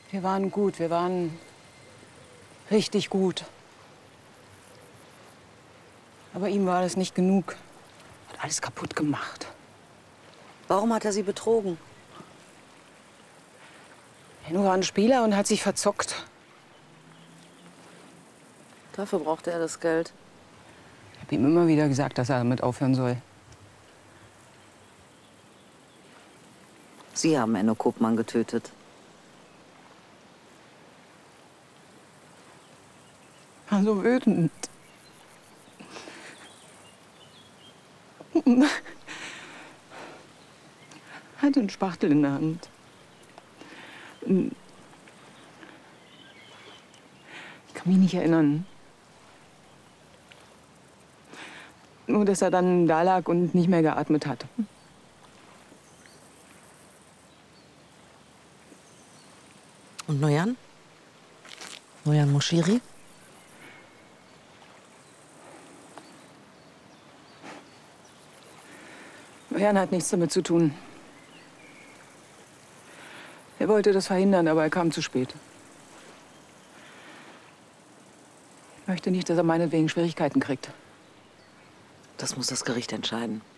Wir waren gut, wir waren richtig gut. Aber ihm war das nicht genug. Hat alles kaputt gemacht. Warum hat er Sie betrogen? Henno war ein Spieler und hat sich verzockt. Dafür brauchte er das Geld. Ich habe ihm immer wieder gesagt, dass er damit aufhören soll. Sie haben Enno Kopmann getötet. War so wütend. Hatte einen Spachtel in der Hand. Ich kann mich nicht erinnern. Nur, dass er dann da lag und nicht mehr geatmet hat. Und Noyan? Noyan Moshiri? Jan hat nichts damit zu tun. Er wollte das verhindern, aber er kam zu spät. Ich möchte nicht, dass er meinetwegen Schwierigkeiten kriegt. Das muss das Gericht entscheiden.